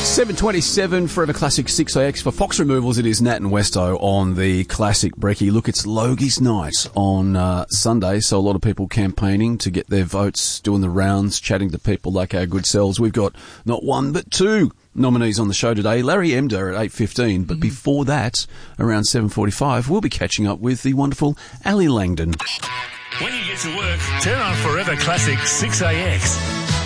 7:27, Forever Classic 6AX. For Fox Removals, it is Nat and Westo on the Classic Brekkie. Look, it's Logie's night on Sunday, so a lot of people campaigning to get their votes, doing the rounds, chatting to people like our good selves. We've got not one, but two nominees on the show today. Larry Emder at 8:15, but before that, around 7:45, we'll be catching up with the wonderful Ali Langdon. When you get to work, turn on Forever Classic 6AX.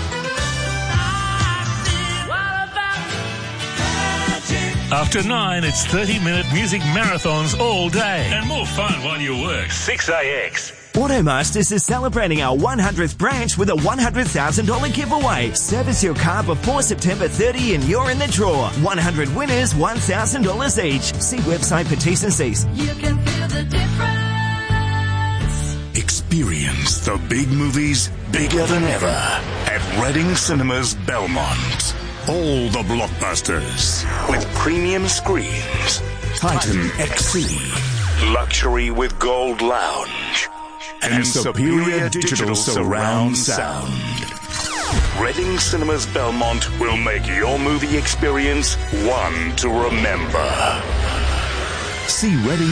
After 9, it's 30-minute music marathons all day. And more fun while you work. 6AX. Automasters is celebrating our 100th branch with a $100,000 giveaway. Service your car before September 30 and you're in the draw. 100 winners, $1,000 each. See website for T's and C's. You can feel the difference. Experience the big movies bigger than ever at Reading Cinemas Belmont. All the blockbusters with premium screens, Titan XC, luxury with Gold Lounge, and superior digital surround sound. Reading Cinemas Belmont will make your movie experience one to remember. See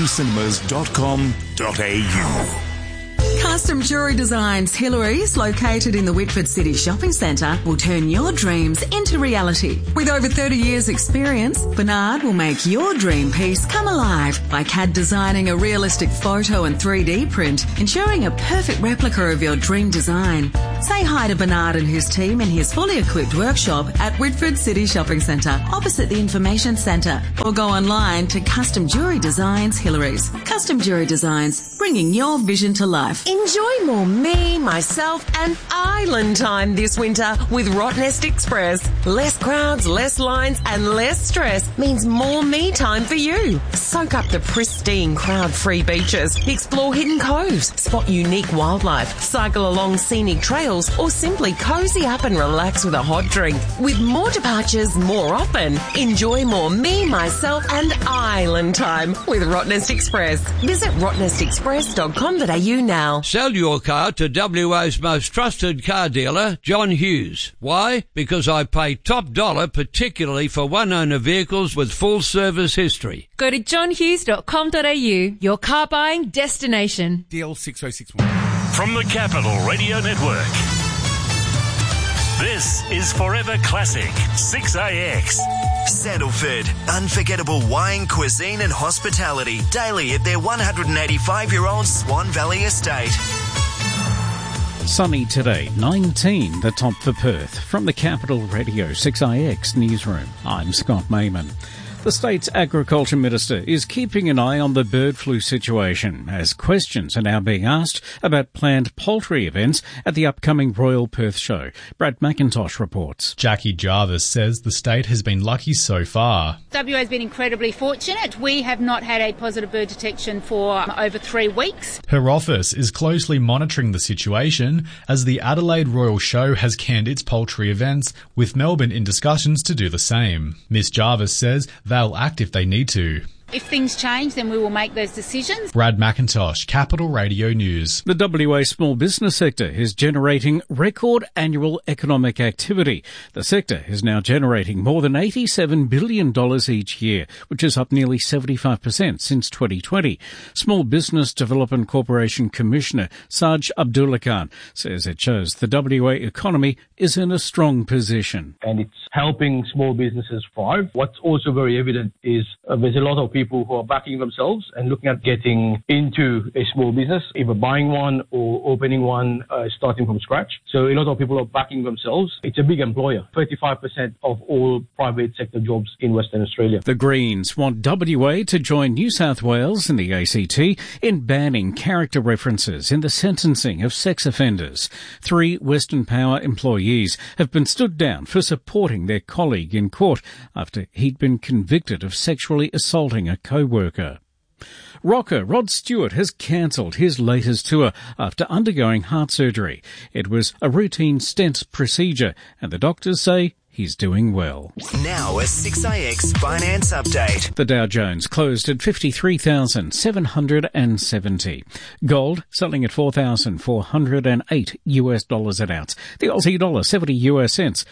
readingcinemas.com.au. Custom Jewellery Designs Hillary's, located in the Whitford City Shopping Centre, will turn your dreams into reality. With over 30 years' experience, Bernard will make your dream piece come alive by CAD designing a realistic photo and 3D print, ensuring a perfect replica of your dream design. Say hi to Bernard and his team in his fully equipped workshop at Whitford City Shopping Centre, opposite the Information Centre, or go online to Custom Jewellery Designs Hillary's. Custom Jewellery Designs, bringing your vision to life. Enjoy more me, myself and island time this winter with Rottnest Express. Less crowds, less lines and less stress means more me time for you. Soak up the pristine crowd-free beaches, explore hidden coves, spot unique wildlife, cycle along scenic trails or simply cozy up and relax with a hot drink. With more departures more often, enjoy more me, myself and island time with Rottnest Express. Visit rottnestexpress.com.au now. Sell your car to WA's most trusted car dealer, John Hughes. Why? Because I pay top dollar, particularly for one-owner vehicles with full service history. Go to johnhughes.com.au, your car buying destination. DL 6061. From the Capital Radio Network. This is Forever Classic 6AX. Sandalford, unforgettable wine, cuisine and hospitality daily at their 185-year-old Swan Valley estate. Sunny today, 19, the top for Perth. From the Capital Radio 6IX newsroom, I'm Scott Mayman. The state's Agriculture Minister is keeping an eye on the bird flu situation as questions are now being asked about planned poultry events at the upcoming Royal Perth Show. Brad McIntosh reports. Jackie Jarvis says the state has been lucky so far. WA has been incredibly fortunate. We have not had a positive bird detection for over 3 weeks. Her office is closely monitoring the situation as the Adelaide Royal Show has canned its poultry events, with Melbourne in discussions to do the same. Miss Jarvis says they'll act if they need to. If things change, then we will make those decisions. Brad McIntosh, Capital Radio News. The WA small business sector is generating record annual economic activity. The sector is now generating more than $87 billion each year, which is up nearly 75% since 2020. Small Business Development Corporation Commissioner Saj Abdullah Khan says it shows the WA economy is in a strong position. And it's helping small businesses thrive. What's also very evident is there's a lot of people who are backing themselves and looking at getting into a small business, either buying one or opening one, starting from scratch. So a lot of people are backing themselves. It's a big employer, 35% of all private sector jobs in Western Australia. The Greens want WA to join New South Wales and the ACT in banning character references in the sentencing of sex offenders. 3 Western Power employees have been stood down for supporting their colleague in court after he'd been convicted of sexually assaulting a co-worker. Rocker Rod Stewart has cancelled his latest tour after undergoing heart surgery. It was a routine stent procedure, and the doctors say he's doing well. Now a 6AX finance update. The Dow Jones closed at 53,770. Gold selling at $4,408 an ounce. The Aussie dollar 70 US cents,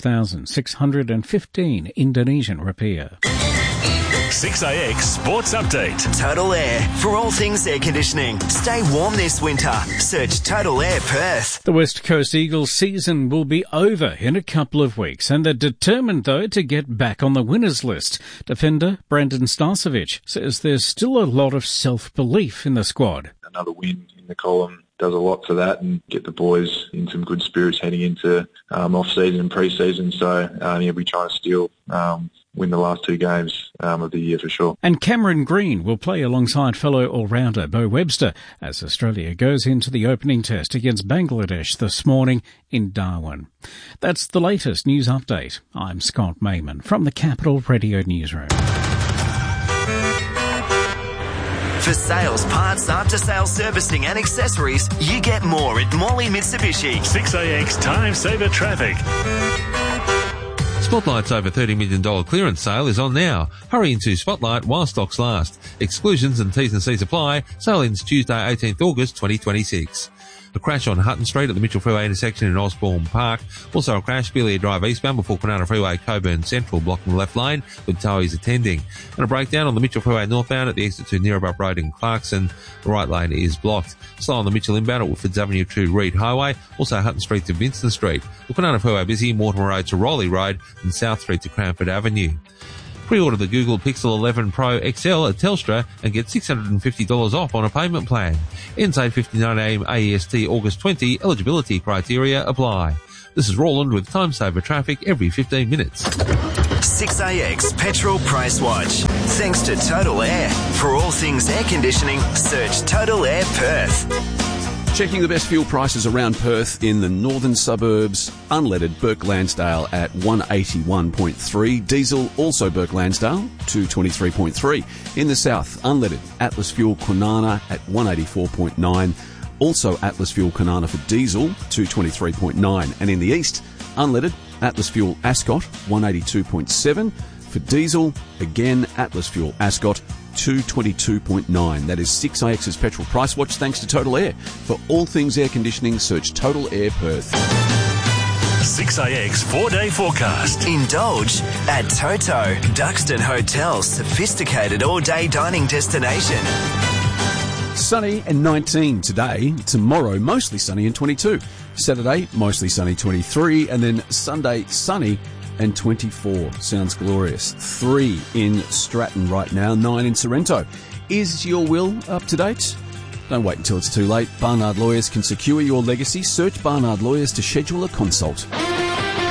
12,615 Indonesian rupiah. 6AX Sports Update. Total Air. For all things air conditioning. Stay warm this winter. Search Total Air Perth. The West Coast Eagles season will be over in a couple of weeks, and they're determined, though, to get back on the winners list. Defender Brandon Starcevic says there's still a lot of self-belief in the squad. Another win in the column does a lot for that and get the boys in some good spirits heading into off-season and pre-season. So we'll be trying to still win the last two games of the year for sure. And Cameron Green will play alongside fellow all-rounder Bo Webster as Australia goes into the opening test against Bangladesh this morning in Darwin. That's the latest news update. I'm Scott Mayman from the Capital Radio Newsroom. For sales, parts, after-sales servicing and accessories, you get more at Morley Mitsubishi. 6AX Time Saver Traffic. Spotlight's over $30 million clearance sale is on now. Hurry into Spotlight while stocks last. Exclusions and T's and C's apply. Sale ends Tuesday, 18th August 2026. A crash on Hutton Street at the Mitchell Freeway intersection in Osborne Park. Also a crash, Beeliar Drive eastbound before Kwinana Freeway, Coburn Central, blocking the left lane with towies attending. And a breakdown on the Mitchell Freeway northbound at the exit to Neerabup Road in Clarkson. The right lane is blocked. Slow on the Mitchell inbound at Woodfords Avenue to Reed Highway. Also Hutton Street to Vincent Street. The Kwinana Freeway busy, Mortimer Road to Rowley Road and South Street to Cranford Avenue. Pre-order the Google Pixel 11 Pro XL at Telstra and get $650 off on a payment plan. Ends 8:59am AEST August 20. Eligibility criteria apply. This is Roland with Time Saver Traffic every 15 minutes. 6AX Petrol Price Watch. Thanks to Total Air. For all things air conditioning, search Total Air Perth. Checking the best fuel prices around Perth in the northern suburbs. Unleaded Burke Lansdale at 181.3. Diesel also Burke Lansdale 223.3. In the south, unleaded Atlas Fuel Kwinana at 184.9. Also Atlas Fuel Kwinana for diesel 223.9. And in the east, unleaded Atlas Fuel Ascot 182.7. For diesel, again Atlas Fuel Ascot 222.9. That is 6AX's Petrol Price Watch thanks to Total Air. For all things air conditioning, search Total Air Perth. 6AX 4-day forecast. Indulge at Toto, Duxton Hotel's sophisticated all-day dining destination. Sunny and 19 today. Tomorrow, mostly sunny and 22. Saturday, mostly sunny, 23. And then Sunday, sunny and 24. Sounds glorious. 3 in Stratton right now, 9 in Sorrento. Is your will up to date? Don't wait until it's too late. Barnard Lawyers can secure your legacy. Search Barnard Lawyers to schedule a consult.